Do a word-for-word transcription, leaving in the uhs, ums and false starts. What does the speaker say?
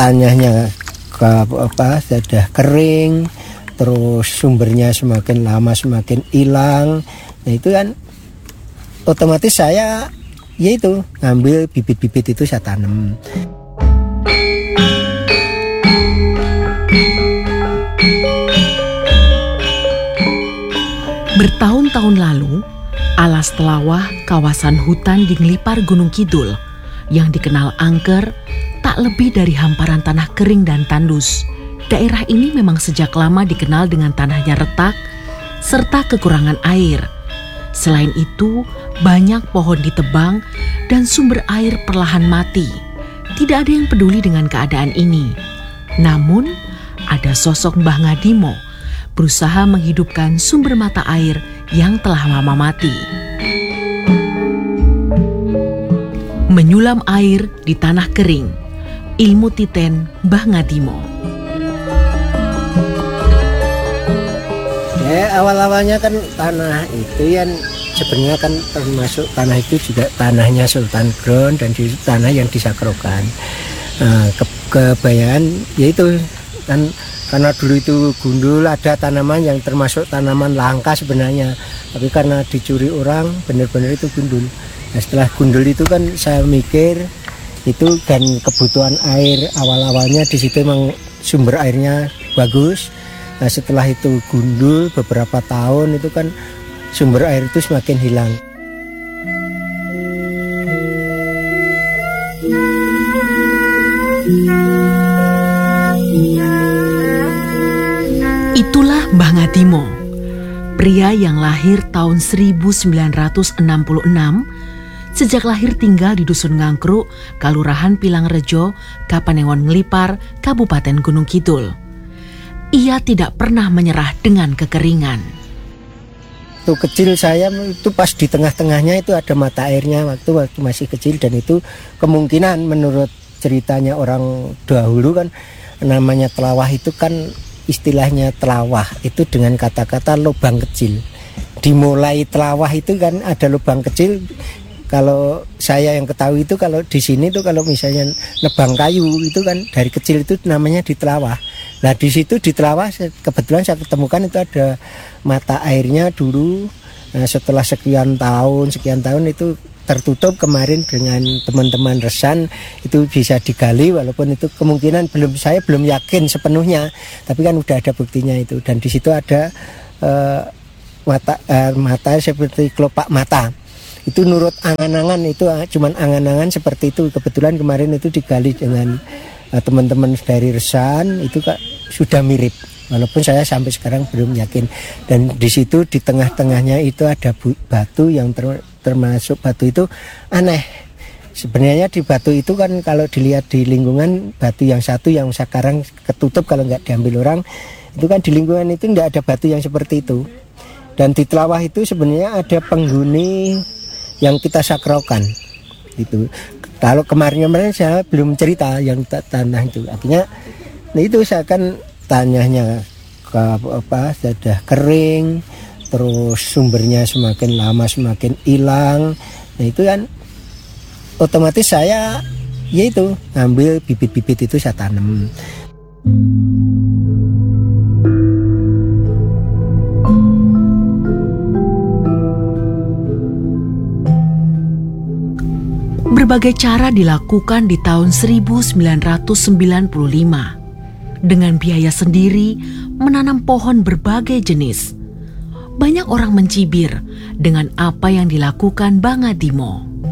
tanahnya ke apa sudah kering, terus sumbernya semakin lama semakin hilang. Nah itu kan otomatis saya yaitu ngambil bibit-bibit itu saya tanam. Bertahun-tahun lalu, alas Telawah, kawasan hutan di Ngelipar Gunung Kidul, yang dikenal angker, tak lebih dari hamparan tanah kering dan tandus. Daerah ini memang sejak lama dikenal dengan tanahnya retak, serta kekurangan air. Selain itu, banyak pohon ditebang dan sumber air perlahan mati. Tidak ada yang peduli dengan keadaan ini. Namun, ada sosok Mbah Ngadimo, berusaha menghidupkan sumber mata air yang telah lama mati. Menyulam air di tanah kering, ilmu titen Mbah Ngadimo. Ya awal-awalnya kan tanah itu yang sebenarnya kan termasuk tanah itu juga tanahnya Sultan Ground dan di tanah yang disakrokan. Nah, ke kebayaan yaitu kan karena dulu itu gundul, ada tanaman yang termasuk tanaman langka sebenarnya, tapi karena dicuri orang benar-benar itu gundul. Nah setelah gundul itu kan saya mikir itu dan kebutuhan air awal-awalnya di situ memang sumber airnya bagus. Nah setelah itu gundul beberapa tahun itu kan sumber air itu semakin hilang. Itulah Mbah Ngadimo, pria yang lahir tahun seribu sembilan ratus enam puluh enam, sejak lahir tinggal di Dusun Ngangkruk, Kalurahan Pilangrejo, Kapanewon Ngelipar, Kabupaten Gunung Kidul. Ia tidak pernah menyerah dengan kekeringan. Waktu kecil saya itu pas di tengah-tengahnya itu ada mata airnya waktu waktu masih kecil, dan itu kemungkinan menurut ceritanya orang dahulu kan namanya Telawah itu kan istilahnya Telawah itu dengan kata-kata lubang kecil. Dimulai Telawah itu kan ada lubang kecil. Kalau saya yang ketahui itu kalau di sini tuh kalau misalnya nebang kayu itu kan dari kecil itu namanya di Telawah. Nah di situ di Telawah kebetulan saya ketemukan itu ada mata airnya dulu. Nah, setelah sekian tahun sekian tahun itu tertutup, kemarin dengan teman-teman resan itu bisa digali, walaupun itu kemungkinan belum saya belum yakin sepenuhnya, tapi kan udah ada buktinya itu. Dan di situ ada uh, mata uh, mata seperti kelopak mata. Itu nurut angan-angan, itu uh, cuman angan-angan seperti itu. Kebetulan kemarin itu digali dengan uh, teman-teman dari resan, itu kak sudah mirip. Walaupun saya sampai sekarang belum yakin. Dan di situ di tengah-tengahnya itu ada batu yang ter, termasuk batu itu aneh. Sebenarnya di batu itu kan kalau dilihat di lingkungan batu yang satu yang sekarang ketutup kalau nggak diambil orang, itu kan di lingkungan itu nggak ada batu yang seperti itu. Dan di Telawah itu sebenarnya ada penghuni yang kita sakraukan. Itu kalau kemarin-kemarin saya belum cerita yang tanah itu. Artinya nah itu saya kan tanahnya ke apa sudah kering, terus sumbernya semakin lama semakin hilang. Nah itu kan otomatis saya yaitu ngambil bibit-bibit itu saya tanam. Berbagai cara dilakukan di tahun seribu sembilan ratus sembilan puluh lima. Dengan biaya sendiri, menanam pohon berbagai jenis. Banyak orang mencibir dengan apa yang dilakukan Mbah Ngadimo.